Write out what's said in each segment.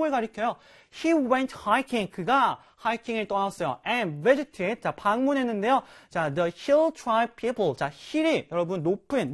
뭐라고 가리켜요? He went hiking. 그가 하이킹을 떠났어요. And visited. 자, 방문했는데요. 자, the hill tribe people. 자, hill이 여러분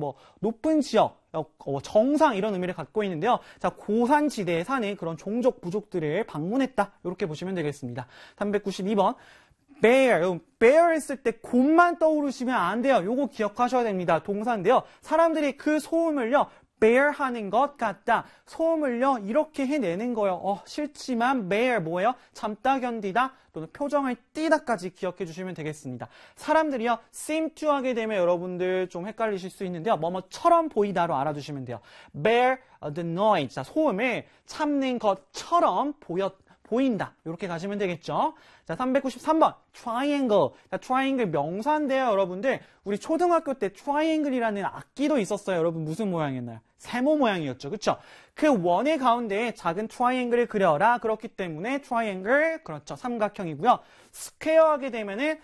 높은 지역, 정상 이런 의미를 갖고 있는데요. 자, 고산지대에 사는 그런 종족, 부족들을 방문했다. 이렇게 보시면 되겠습니다. 392번. bear 했을 때 곰만 떠오르시면 안 돼요. 요거 기억하셔야 됩니다. 동사인데요. 사람들이 그 소음을요. bear 하는 것 같다. 소음을요. 이렇게 해내는 거예요. 싫지만 bear 뭐예요? 참다 견디다 또는 표정을 띠다까지 기억해 주시면 되겠습니다. 사람들이요. seem to 하게 되면 여러분들 좀 헷갈리실 수 있는데요. 뭐뭐처럼 보이다로 알아두시면 돼요. bear the noise. 자, 소음을 참는 것처럼 보인다. 이렇게 가시면 되겠죠. 자, 393번. triangle. 자, triangle 명사인데요, 여러분들. 우리 초등학교 때 triangle이라는 악기도 있었어요. 여러분 무슨 모양이었나요? 세모 모양이었죠. 그쵸? 그 원의 가운데에 작은 triangle을 그려라. 그렇기 때문에 triangle, 그렇죠. 삼각형이고요. square 하게 되면은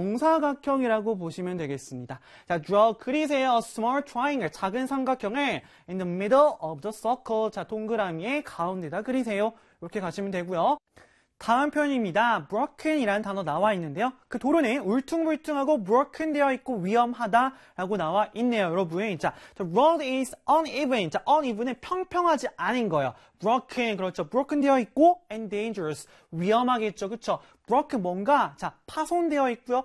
정사각형이라고 보시면 되겠습니다. 자, draw 그리세요. small triangle. 작은 삼각형을 in the middle of the circle. 자, 동그라미의 가운데다 그리세요. 이렇게 가시면 되고요. 다음 표현입니다. broken이라는 단어 나와 있는데요. 그 도로는 울퉁불퉁하고 broken 되어 있고 위험하다라고 나와 있네요, 여러분. 자, the road is uneven. 자, uneven은 평평하지 않은 거예요. broken, 그렇죠. broken 되어 있고 and dangerous. 위험하겠죠, 그렇죠. broken 뭔가 자 파손되어 있고요.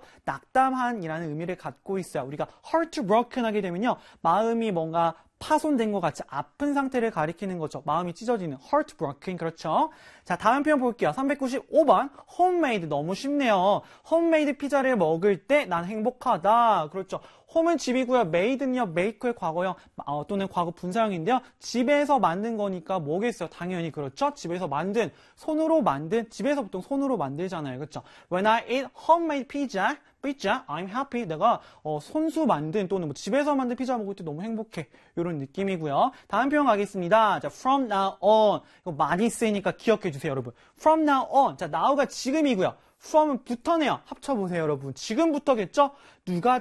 낙담한이라는 의미를 갖고 있어요. 우리가 heart broken 하게 되면요. 마음이 뭔가 파손된 것 같이 아픈 상태를 가리키는 거죠. 마음이 찢어지는 heartbroken. 그렇죠. 자, 다음 표현 볼게요. 395번. homemade. 너무 쉽네요. homemade 피자를 먹을 때 난 행복하다. 그렇죠. 홈은 집이고요. made는요. make의 과거형 또는 과거 분사형인데요. 집에서 만든 거니까 뭐겠어요? 당연히 그렇죠. 집에서 만든, 손으로 만든, 집에서 보통 손으로 만들잖아요. 그렇죠. When I eat homemade pizza, I'm happy. 내가 손수 만든 또는 뭐 집에서 만든 피자 먹을 때 너무 행복해. 이런 느낌이고요. 다음 표현 가겠습니다. 자, from now on. 이거 많이 쓰이니까 기억해 주세요, 여러분. from now on. 자, now가 지금이고요. from은 부터네요. 합쳐보세요, 여러분. 지금부터겠죠? 누가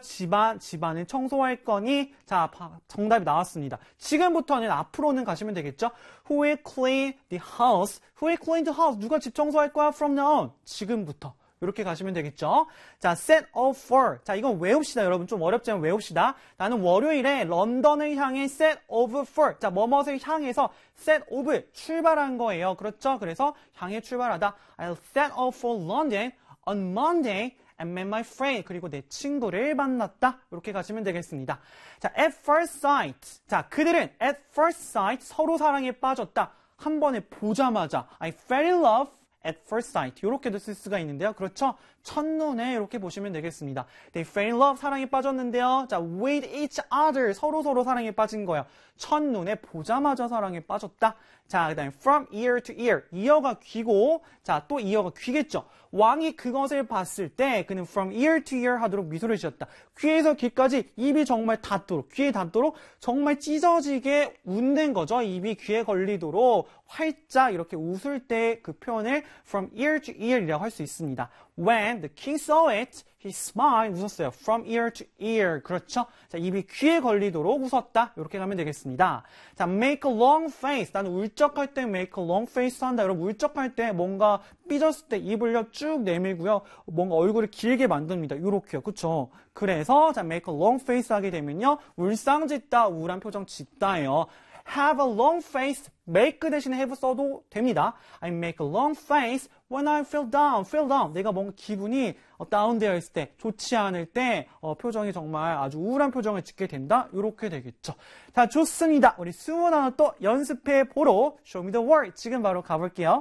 집안을 청소할 거니? 자, 정답이 나왔습니다. 지금부터는 앞으로는 가시면 되겠죠? Who will clean the house? Who will clean the house? 누가 집 청소할 거야? From now on. 지금부터. 이렇게 가시면 되겠죠? 자, set off for. 자, 이건 외웁시다, 여러분. 좀 어렵지만 외웁시다. 나는 월요일에 런던을 향해 set off for. 자, 뭐뭇을 향해서 set off, 출발한 거예요. 그렇죠? 그래서 향해 출발하다. I'll set off for London on Monday and met my friend. 그리고 내 친구를 만났다. 이렇게 가시면 되겠습니다. 자, at first sight. 자, 그들은 at first sight 서로 사랑에 빠졌다. 한 번에 보자마자 I fell in love at first sight. 이렇게도 쓸 수가 있는데요. 그렇죠? 첫눈에 이렇게 보시면 되겠습니다. They fell in love. 사랑에 빠졌는데요. 자, with each other. 서로 사랑에 빠진 거예요. 첫눈에 보자마자 사랑에 빠졌다. 자, 그 다음에 from ear to ear. 이어가 귀고, 자, 또 이어가 귀겠죠. 왕이 그것을 봤을 때 그는 from ear to ear 하도록 미소를 지었다. 귀에서 귀까지 입이 정말 닿도록, 귀에 닿도록 정말 찢어지게 웃는 거죠. 입이 귀에 걸리도록 활짝 이렇게 웃을 때 그 표현을 from ear to ear이라고 할 수 있습니다. When the king saw it, he smiled. 웃었어요. From ear to ear. 그렇죠? 자, 입이 귀에 걸리도록 웃었다. 이렇게 가면 되겠습니다. 자, make a long face. 나는 울적할 때 make a long face 한다. 여러분, 울적할 때 뭔가 삐졌을 때 입을요 쭉 내밀고요. 뭔가 얼굴을 길게 만듭니다. 이렇게요. 그쵸? 그래서, 자, make a long face 하게 되면요. 울상짓다, 우울한 표정 짓다예요. have a long face, make 대신에 have 써도 됩니다. I make a long face when I feel down. 내가 뭔가 기분이 다운되어 있을 때, 좋지 않을 때 표정이 정말 아주 우울한 표정을 짓게 된다. 이렇게 되겠죠. 자, 좋습니다. 우리 수문 하나 또 연습해 보러 Show me the word. 지금 바로 가볼게요.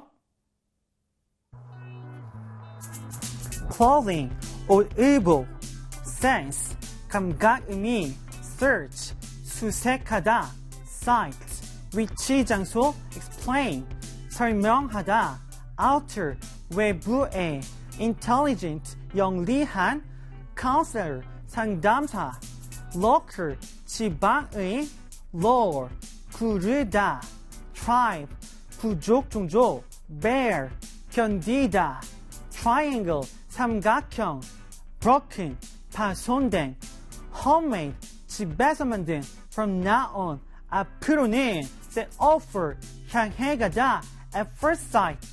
clothing, 옷, 의복, sense, 감각, 의미, search, 수색하다, sight, 위치, 장소, explain, 설명하다, outer, 외부에, intelligent, 영리한, counselor, 상담사, local, 지방의, lower, 구르다, tribe, 부족, 종족, bear, 견디다, triangle, 삼각형, broken, 파손된, homemade, 집에서 만든, from now on, 앞으로는 set offer, 향해 가다, at first sight.